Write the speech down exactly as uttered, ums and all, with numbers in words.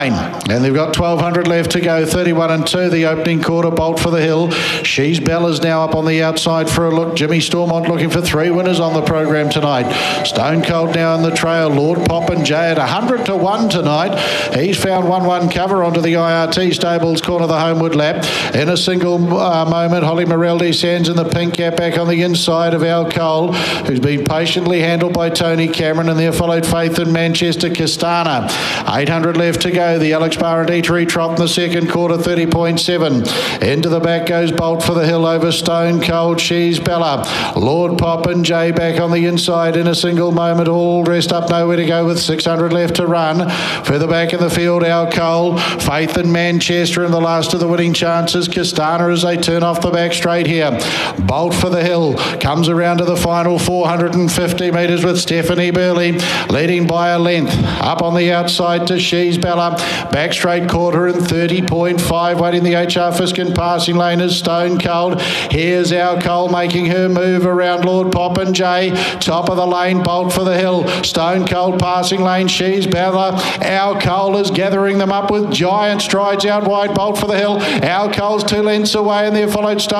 And they've got twelve hundred left to go, thirty-one and two, the opening quarter. Bolt for the Hill. She's Bella's now up on the outside for a look. Jimmy Stormont looking for three winners on the program tonight. Stone Cold now in the trail. Lord Popinjay at one hundred to one tonight. He's found one one cover onto the I R T Stables corner, the Homeward Lap. In a single uh, moment, Holly Morelli Sands in the pink cap back on the inside of Al Cole, who's been patiently handled by Tony Cameron, and there followed Faith in Manchester Castana. eight hundred left to go. The Alex Barrett Eatery trot in the second quarter, thirty point seven. Into the back goes Bolt for the Hill over Stone Cold. She's Bella. Lord Popinjay back on the inside in a single moment, all dressed up, nowhere to go with six hundred left to run. Further back in the field, Al Cole, Faith in Manchester, and the last of the winning chances, Castana, as they turn off the back straight here. Bolt for the Hill comes around to the final four hundred fifty metres with Stephanie Burley leading by a length. Up on the outside to She's Bella. Back straight quarter in thirty point five, waiting the H R Fiskin passing lane is Stone Cold. Here's Al Cole making her move around Lord Popinjay. Top of the lane, Bolt for the Hill. Stone Cold passing lane, She's Bella. Al Cole is gathering them up with giant strides out wide. Bolt for the Hill. Al Cole's two lengths away, and there followed Stone